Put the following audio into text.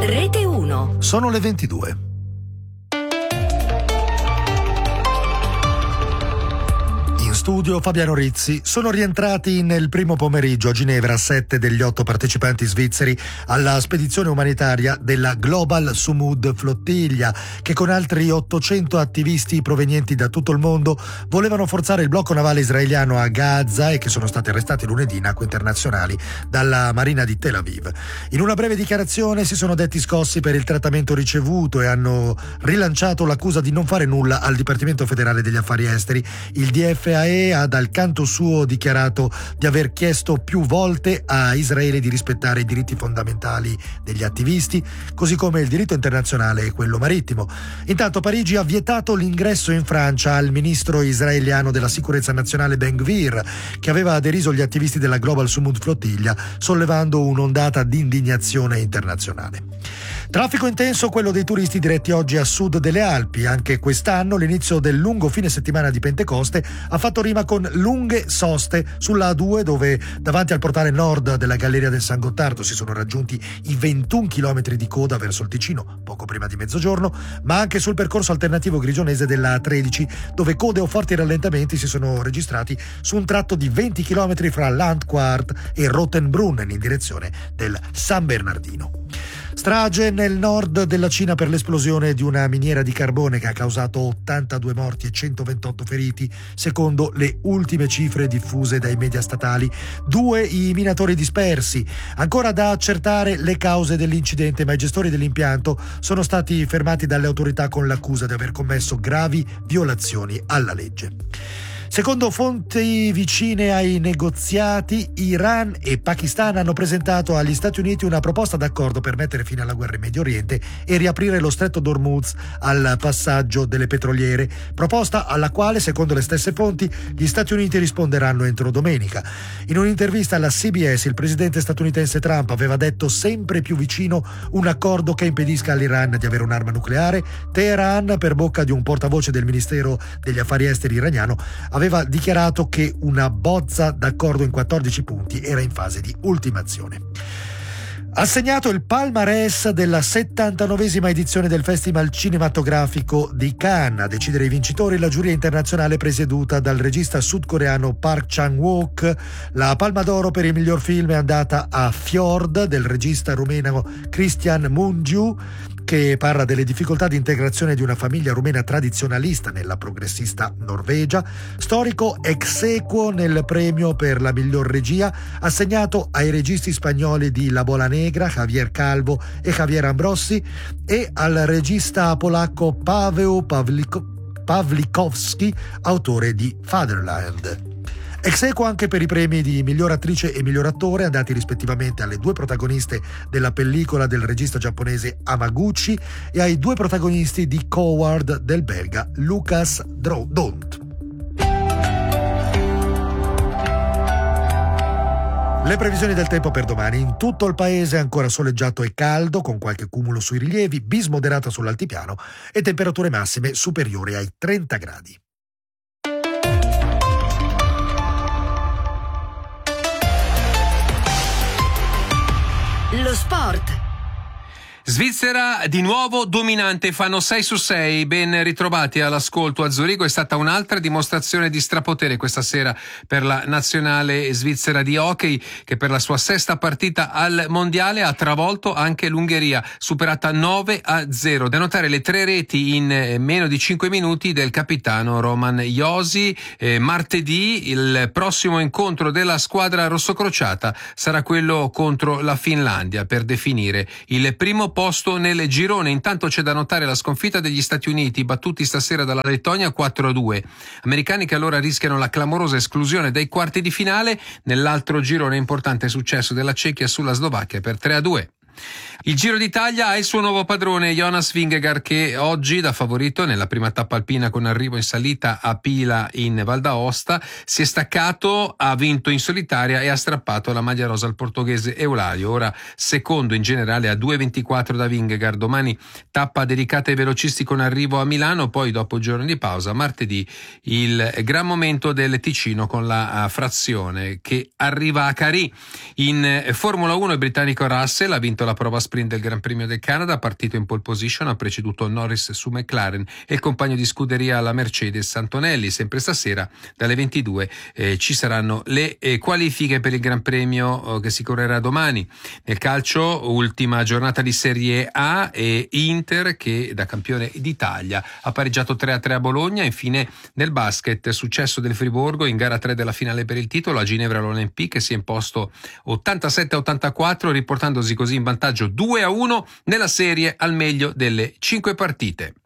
Rete 1. Sono le 22. Studio Fabiano Rizzi. Sono rientrati nel primo pomeriggio a Ginevra 7 degli 8 partecipanti svizzeri alla spedizione umanitaria della Global Sumud Flottiglia, che con altri 800 attivisti provenienti da tutto il mondo volevano forzare il blocco navale israeliano a Gaza e che sono stati arrestati lunedì in acque internazionali dalla Marina di Tel Aviv. In una breve dichiarazione si sono detti scossi per il trattamento ricevuto e hanno rilanciato l'accusa di non fare nulla al Dipartimento Federale degli Affari Esteri. Il DFAE ha dal canto suo dichiarato di aver chiesto più volte a Israele di rispettare i diritti fondamentali degli attivisti, così come il diritto internazionale e quello marittimo. Intanto Parigi ha vietato l'ingresso in Francia al ministro israeliano della sicurezza nazionale Ben Gvir, che aveva deriso gli attivisti della Global Sumud Flottiglia, sollevando un'ondata di indignazione internazionale. Traffico intenso quello dei turisti diretti oggi a sud delle Alpi. Anche quest'anno l'inizio del lungo fine settimana di Pentecoste ha fatto rima con lunghe soste sulla A2, dove davanti al portale nord della Galleria del San Gottardo si sono raggiunti i 21 chilometri di coda verso il Ticino poco prima di mezzogiorno, ma anche sul percorso alternativo grigionese della A13, dove code o forti rallentamenti si sono registrati su un tratto di 20 chilometri fra Landquart e Rottenbrunnen in direzione del San Bernardino. Strage nel nord della Cina per l'esplosione di una miniera di carbone che ha causato 82 morti e 128 feriti, secondo le ultime cifre diffuse dai media statali. 2 i minatori dispersi. Ancora da accertare le cause dell'incidente, ma i gestori dell'impianto sono stati fermati dalle autorità con l'accusa di aver commesso gravi violazioni alla legge. Secondo fonti vicine ai negoziati, Iran e Pakistan hanno presentato agli Stati Uniti una proposta d'accordo per mettere fine alla guerra in Medio Oriente e riaprire lo stretto d'Ormuz al passaggio delle petroliere, proposta alla quale, secondo le stesse fonti, gli Stati Uniti risponderanno entro domenica. In un'intervista alla CBS, il presidente statunitense Trump aveva detto sempre più vicino un accordo che impedisca all'Iran di avere un'arma nucleare. Teheran, per bocca di un portavoce del Ministero degli Affari Esteri iraniano, aveva dichiarato che una bozza d'accordo in 14 punti era in fase di ultimazione. Assegnato il palmarès della 79esima edizione del Festival Cinematografico di Cannes. A decidere i vincitori la giuria internazionale presieduta dal regista sudcoreano Park Chan-wook. La Palma d'Oro per il miglior film è andata a Fjord del regista rumeno Cristian Mungiu, che parla delle difficoltà di integrazione di una famiglia rumena tradizionalista nella progressista Norvegia. Storico ex aequo nel premio per la miglior regia, assegnato ai registi spagnoli di La Bola Negra, Javier Calvo e Javier Ambrossi, e al regista polacco Paweł Pawlikowski, autore di Fatherland. Ex aequo anche per i premi di miglior attrice e miglior attore, andati rispettivamente alle 2 protagoniste della pellicola del regista giapponese Hamaguchi e ai 2 protagonisti di Coward del belga Lucas Dont. Le previsioni del tempo per domani: in tutto il paese ancora soleggiato e caldo, con qualche cumulo sui rilievi, bis moderata sull'altipiano e temperature massime superiori ai 30 gradi. Lo sport. Svizzera di nuovo dominante, fanno 6-6, ben ritrovati all'ascolto a Zurigo. È stata un'altra dimostrazione di strapotere questa sera per la nazionale svizzera di hockey, che per la sua 6ª partita al mondiale ha travolto anche l'Ungheria, superata 9-0. Da notare le 3 reti in meno di 5 minuti del capitano Roman Josi. Martedì il prossimo incontro della squadra rossocrociata sarà quello contro la Finlandia per definire il primo posto nel girone. Intanto c'è da notare la sconfitta degli Stati Uniti, battuti stasera dalla Lettonia 4-2. Americani che allora rischiano la clamorosa esclusione dai quarti di finale. Nell'altro girone importante successo della Cechia sulla Slovacchia per 3-2. Il Giro d'Italia ha il suo nuovo padrone, Jonas Vingegaard, che oggi da favorito nella prima tappa alpina con arrivo in salita a Pila in Val d'Aosta si è staccato, ha vinto in solitaria e ha strappato la maglia rosa al portoghese Eulario. Ora secondo in generale a 2:24 da Vingegaard. Domani tappa dedicata ai velocisti con arrivo a Milano, poi dopo giorni di pausa martedì il gran momento del Ticino con la frazione che arriva a Carì. In Formula 1 il britannico Russell ha vinto la prova sprint del Gran Premio del Canada, partito in pole position, ha preceduto Norris su McLaren e il compagno di scuderia alla Mercedes Antonelli. Sempre stasera dalle 22 ci saranno le qualifiche per il Gran Premio che si correrà domani. Nel calcio, ultima giornata di Serie A e Inter che da campione d'Italia ha pareggiato 3-3 a Bologna. Infine nel basket, successo del Friburgo in gara 3 della finale per il titolo a Ginevra l'Olympique, si è imposto 87-84 riportandosi così in vantaggio 2-1 nella serie al meglio delle 5 partite.